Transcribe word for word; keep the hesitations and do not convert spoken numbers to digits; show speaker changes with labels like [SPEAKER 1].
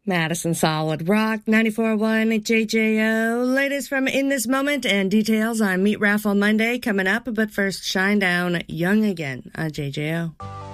[SPEAKER 1] Madison Solid Rock, ninety-four point one J J O. Latest from In This Moment and details on Meat Raffle Monday coming up. But first, Shinedown, Young Again on J J O.